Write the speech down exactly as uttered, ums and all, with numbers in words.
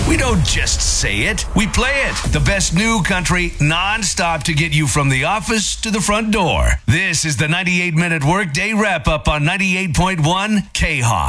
We don't just say it, we play it. The best new country non-stop to get you from the office to the front door. This is the ninety-eight minute Workday Wrap-Up on ninety-eight point one K-Hawk.